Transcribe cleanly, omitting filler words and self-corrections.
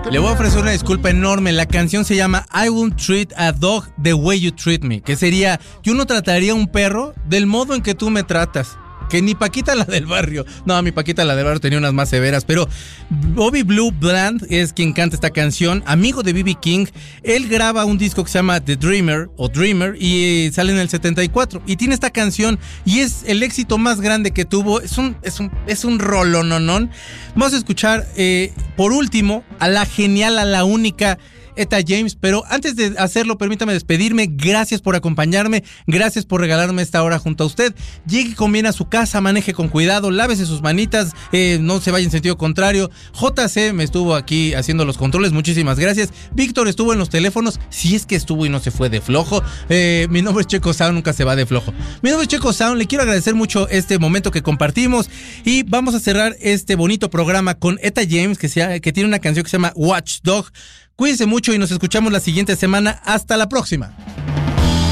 Le voy a ofrecer una disculpa enorme. La canción se llama I Won't Treat a Dog the Way You Treat Me, que sería, yo no trataría a un perro del modo en que tú me tratas. Que ni Paquita la del barrio. No, mi Paquita la del barrio tenía unas más severas. Pero Bobby Blue Bland es quien canta esta canción. Amigo de B.B. King. Él graba un disco que se llama The Dreamer o Dreamer y sale en el 74. Y tiene esta canción y es el éxito más grande que tuvo. Es un rolononón. Vamos a escuchar por último a la genial, a la única Etta James, pero antes de hacerlo, permítame despedirme. Gracias por acompañarme, gracias por regalarme esta hora junto a usted. Llegue con bien a su casa, maneje con cuidado, lávese sus manitas, no se vaya en sentido contrario. JC me estuvo aquí haciendo los controles, muchísimas gracias. Víctor estuvo en los teléfonos, si es que estuvo y no se fue de flojo. Mi nombre es Checo Sound, nunca se va de flojo. Mi nombre es Checo Sound, le quiero agradecer mucho este momento que compartimos y vamos a cerrar este bonito programa con Etta James, que tiene una canción que se llama Watchdog. Cuídense mucho y nos escuchamos la siguiente semana. Hasta la próxima.